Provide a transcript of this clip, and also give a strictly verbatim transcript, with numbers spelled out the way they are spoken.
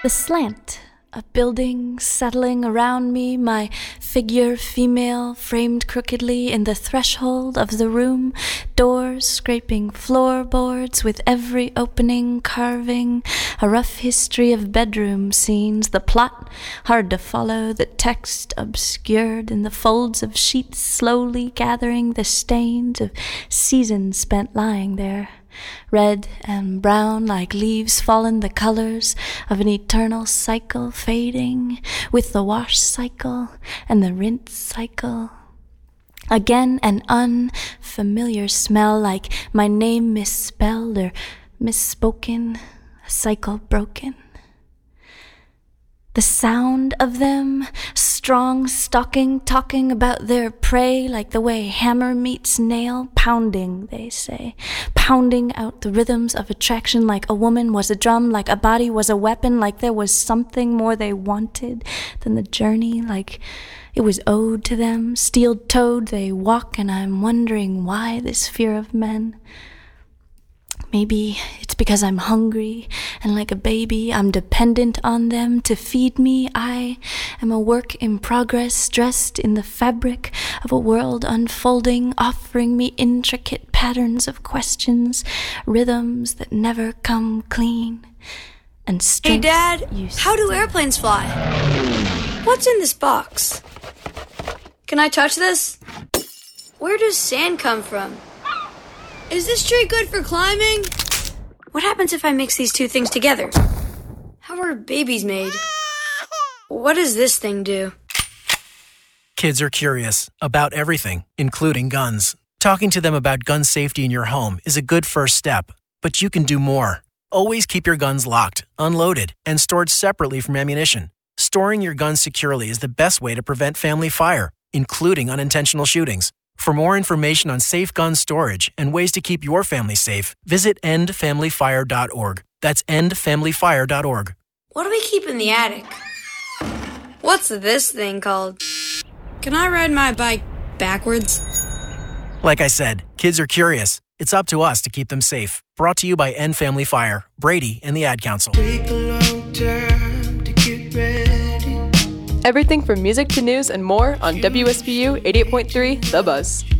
The slant of buildings settling around me, my figure female framed crookedly in the threshold of the room, doors scraping floorboards with every opening carving a rough history of bedroom scenes, the plot hard to follow, the text obscured in the folds of sheets slowly gathering the stains of seasons spent lying there. Red and brown like leaves fallen, the colors of an eternal cycle fading with the wash cycle and the rinse cycle. Again an unfamiliar smell like my name misspelled or misspoken, a cycle broken. The sound of them, strong, stalking, talking about their prey like the way hammer meets nail, pounding, they say, pounding out the rhythms of attraction like a woman was a drum, like a body was a weapon, like there was something more they wanted than the journey, like it was owed to them. Steel-toed they walk, and I'm wondering why this fear of men. Maybe it's because I'm hungry, and like a baby, I'm dependent on them to feed me. I am a work in progress, dressed in the fabric of a world unfolding, offering me intricate patterns of questions, rhythms that never come clean. And Hey, Dad, how do airplanes fly? What's in this box? Can I touch this? Where does sand come from? Is this tree good for climbing? What happens if I mix these two things together? How are babies made? What does this thing do? Kids are curious about everything, including guns. Talking to them about gun safety in your home is a good first step, but you can do more. Always keep your guns locked, unloaded, and stored separately from ammunition. Storing your guns securely is the best way to prevent family fire, including unintentional shootings. For more information on safe gun storage and ways to keep your family safe, visit end family fire dot org. That's end family fire dot org. What do we keep in the attic? What's this thing called? Can I ride my bike backwards? Like I said, kids are curious. It's up to us to keep them safe. Brought to you by End Family Fire, Brady, and the Ad Council. Take a long time to get ready. Everything from music to news and more on W S B U eighty-eight point three The Buzz.